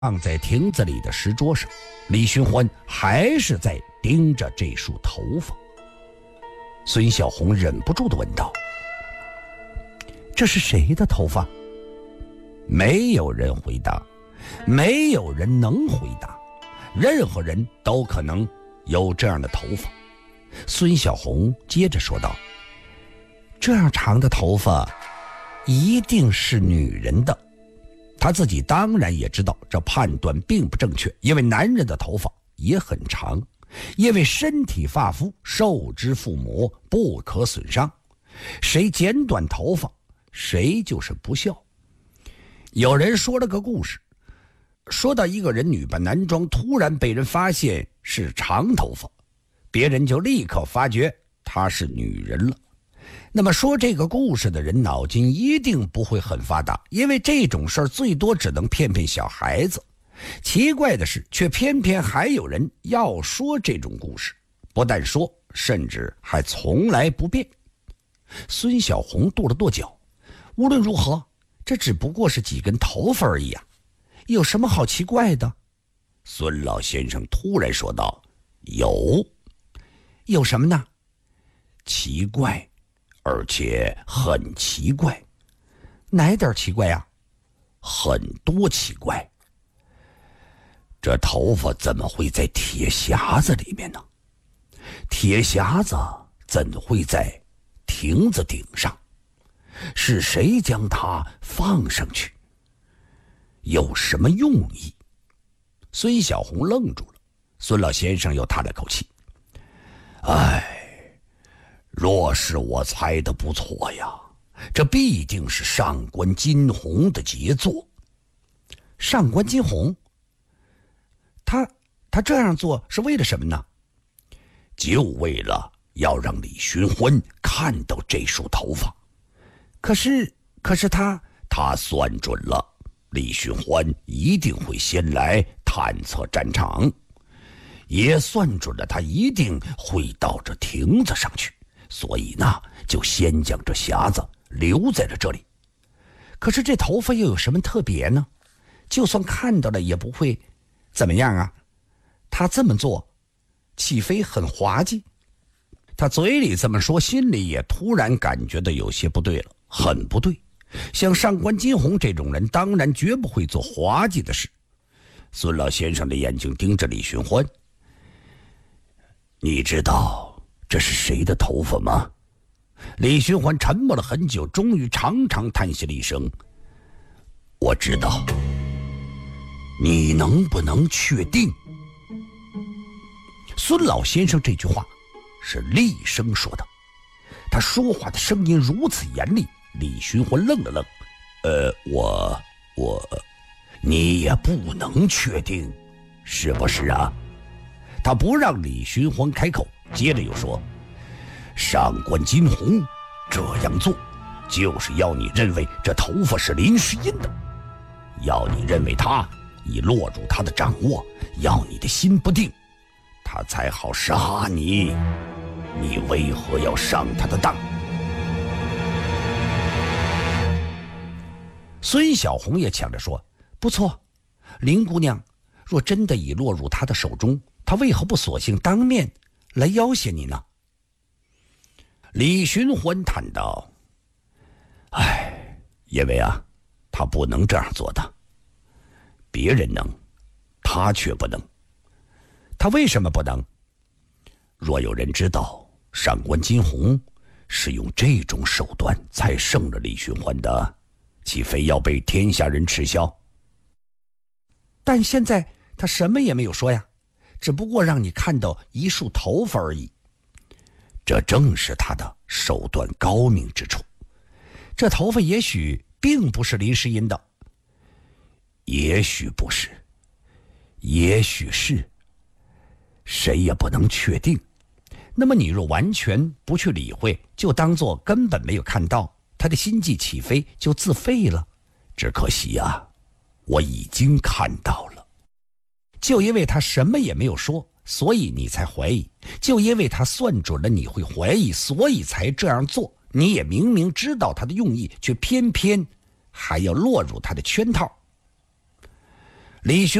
放在亭子里的石桌上，李寻欢还是在盯着这束头发。孙小红忍不住地问道：“这是谁的头发？”没有人回答，没有人能回答，任何人都可能有这样的头发。孙小红接着说道：“这样长的头发一定是女人的。”他自己当然也知道这判断并不正确，因为男人的头发也很长，因为身体发肤受之父母，不可损伤，谁剪短头发谁就是不孝。有人说了个故事，说到一个人女扮男装，突然被人发现是长头发，别人就立刻发觉她是女人了。那么说这个故事的人脑筋一定不会很发达，因为这种事儿最多只能骗骗小孩子。奇怪的是，却偏偏还有人要说这种故事，不但说，甚至还从来不变。孙小红跺了跺脚，无论如何，这只不过是几根头发而已啊，有什么好奇怪的？孙老先生突然说道：“有什么呢？奇怪，而且很奇怪。哪点奇怪啊？很多奇怪。这头发怎么会在铁匣子里面呢？铁匣子怎会在亭子顶上？是谁将它放上去？有什么用意？”孙小红愣住了。孙老先生又叹了口气：“若是我猜的不错呀，这必定是上官金鸿的杰作。”上官金鸿？他这样做是为了什么呢？就为了要让李寻欢看到这束头发。可是他算准了，李寻欢一定会先来探测战场，也算准了他一定会到这亭子上去，所以呢，就先将这匣子留在了这里。可是这头发又有什么特别呢？就算看到了也不会怎么样啊。他这么做岂非很滑稽？他嘴里这么说，心里也突然感觉到有些不对了，很不对。像上官金鸿这种人当然绝不会做滑稽的事。孙老先生的眼睛盯着李寻欢：“你知道这是谁的头发吗？”李寻欢沉默了很久，终于长长叹息了一声：“我知道。”“你能不能确定？”孙老先生这句话是厉声说的，他说话的声音如此严厉。李寻欢愣了愣：“你也不能确定，是不是啊？”他不让李寻欢开口，接着又说：“上官金鸿这样做，就是要你认为这头发是林诗音的，要你认为他已落入他的掌握，要你的心不定，他才好杀你。你为何要上他的当？”孙小红也抢着说：“不错，林姑娘若真的已落入他的手中，他为何不索性当面来要挟你呢？”李寻欢叹道：“因为啊，他不能这样做的。别人能，他却不能。他为什么不能？若有人知道上官金鸿是用这种手段才胜了李寻欢的，岂非要被天下人耻笑？但现在他什么也没有说呀，只不过让你看到一束头发而已。这正是他的手段高明之处。这头发也许并不是林诗音的，也许不是，也许是，谁也不能确定。那么你若完全不去理会，就当作根本没有看到，他的心计起飞就自废了。只可惜啊，我已经看到了。就因为他什么也没有说，所以你才怀疑；就因为他算准了你会怀疑，所以才这样做。你也明明知道他的用意，却偏偏还要落入他的圈套。 李寻